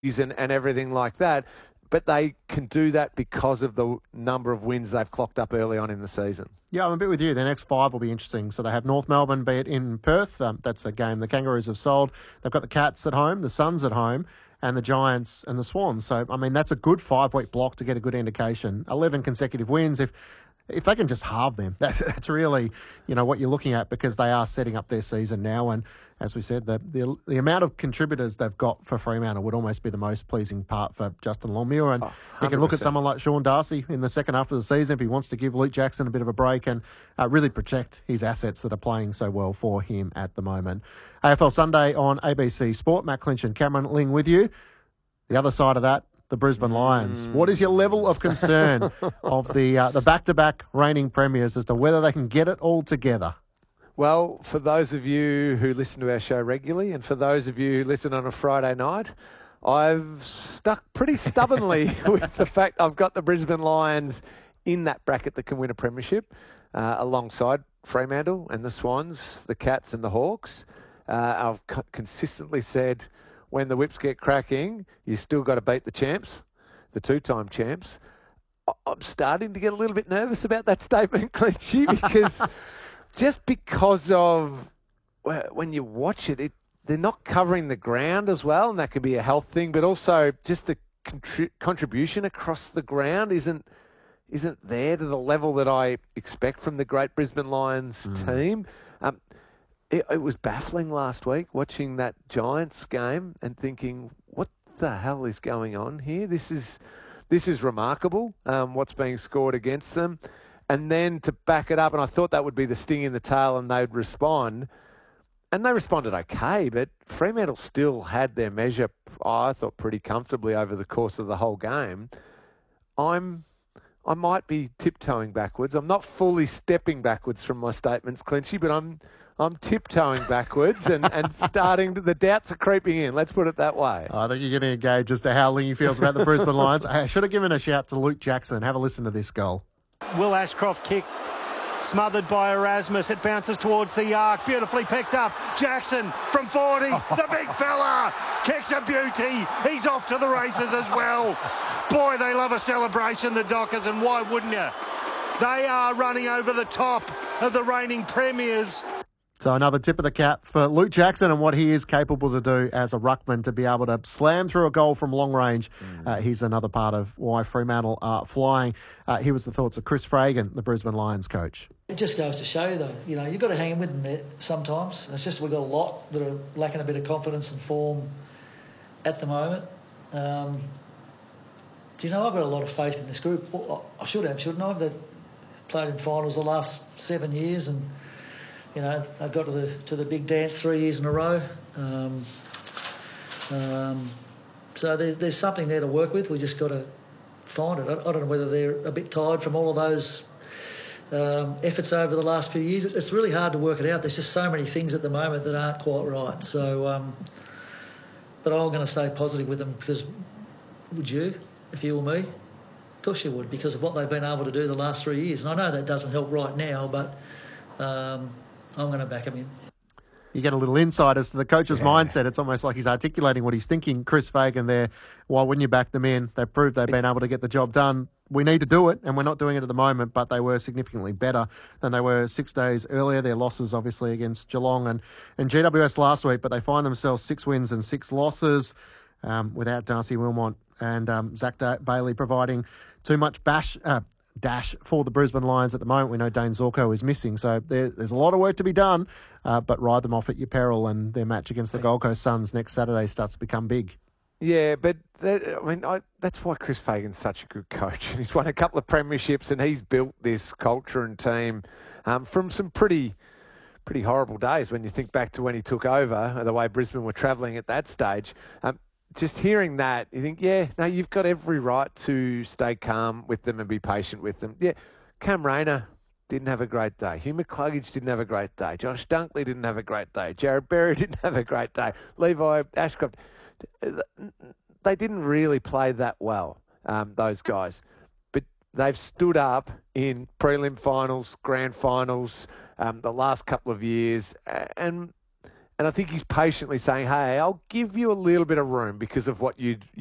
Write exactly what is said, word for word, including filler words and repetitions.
and, and everything like that. But they can do that because of the number of wins they've clocked up early on in the season. Yeah, I'm a bit with you. The next five will be interesting. So they have North Melbourne, be it in Perth. Um, that's a game the Kangaroos have sold. They've got the Cats at home, the Suns at home, and the Giants and the Swans. So, I mean, that's a good five-week block to get a good indication. eleven consecutive wins. If if they can just halve them, that's, that's really, you know, what you're looking at, because they are setting up their season now. And as we said, the, the the amount of contributors they've got for Fremantle would almost be the most pleasing part for Justin Longmuir. And oh, you can look at someone like Sean Darcy in the second half of the season if he wants to give Luke Jackson a bit of a break and uh, really protect his assets that are playing so well for him at the moment. A F L Sunday on A B C Sport. Matt Clinch and Cameron Ling with you. The other side of that, the Brisbane Lions. What is your level of concern of the uh, the back-to-back reigning premiers as to whether they can get it all together? Well, for those of you who listen to our show regularly, and for those of you who listen on a Friday night, I've stuck pretty stubbornly with the fact I've got the Brisbane Lions in that bracket that can win a premiership, uh, alongside Fremantle and the Swans, the Cats and the Hawks. Uh, I've co- consistently said, when the whips get cracking, you still got to beat the champs, the two-time champs. I'm starting to get a little bit nervous about that statement, Clinchy, because just because of when you watch it, it, they're not covering the ground as well, and that could be a health thing, but also just the contri- contribution across the ground isn't isn't there to the level that I expect from the great Brisbane Lions mm. team. Um, It, it was baffling last week watching that Giants game and thinking, what the hell is going on here? This is this is remarkable, um, what's being scored against them. And then to back it up, and I thought that would be the sting in the tail and they'd respond. And they responded okay, but Fremantle still had their measure, I thought, pretty comfortably over the course of the whole game. I'm... I might be tiptoeing backwards. I'm not fully stepping backwards from my statements, Clinchy, but I'm I'm tiptoeing backwards and, and starting to, the doubts are creeping in. Let's put it that way. I think you're getting a gauge as to how Lingy feels about the Brisbane Lions. I should have given a shout to Luke Jackson. Have a listen to this goal. Will Ashcroft kick, smothered by Erasmus. It bounces towards the arc. Beautifully picked up. Jackson from forty. The big fella kicks a beauty. He's off to the races as well. Boy, they love a celebration, the Dockers, and why wouldn't you? They are running over the top of the reigning premiers. So another tip of the cap for Luke Jackson and what he is capable to do as a ruckman, to be able to slam through a goal from long range. Mm. Uh, he's another part of why Fremantle are flying. Uh, here was the thoughts of Chris Fragan, the Brisbane Lions coach. It just goes to show you, though, you know, you've got to hang with them there sometimes. It's just we've got a lot that are lacking a bit of confidence and form at the moment. Um, do you know, I've got a lot of faith in this group. Well, I should have, shouldn't I? They've played in finals the last seven years and, you know, they've got to the to the big dance three years in a row. Um, um, so there's, there's something there to work with. We just got to find it. I, I don't know whether they're a bit tired from all of those um, efforts over the last few years. It's, it's really hard to work it out. There's just so many things at the moment that aren't quite right. So, um, but I'm going to stay positive with them, because would you, if you were me? Of course you would, because of what they've been able to do the last three years. And I know that doesn't help right now, but um, I'm going to back him in. You get a little insight as to the coach's yeah. mindset. It's almost like he's articulating what he's thinking. Chris Fagan there, why wouldn't you back them in? They've proved they've been able to get the job done. We need to do it, and we're not doing it at the moment, but they were significantly better than they were six days earlier. Their losses, obviously, against Geelong and, and G W S last week, but they find themselves six wins and six losses um, without Darcy Wilmot and um, Zach da- Bailey providing too much bash... Uh, dash for the Brisbane Lions at the moment. We know Dane Zorko is missing, so there, there's a lot of work to be done, uh, but ride them off at your peril, and their match against the Gold Coast Suns next Saturday starts to become big. Yeah, but that, I mean, I, that's why Chris Fagan's such a good coach. He's won a couple of premierships, and he's built this culture and team um, from some pretty pretty horrible days when you think back to when he took over, the way Brisbane were travelling at that stage. Um, Just hearing that, you think, yeah, no, you've got every right to stay calm with them and be patient with them. Yeah, Cam Rayner didn't have a great day. Hugh McCluggage didn't have a great day. Josh Dunkley didn't have a great day. Jared Berry didn't have a great day. Levi Ashcroft. They didn't really play that well, um, those guys. But they've stood up in prelim finals, grand finals, um, the last couple of years, and And I think he's patiently saying, hey, I'll give you a little bit of room because of what you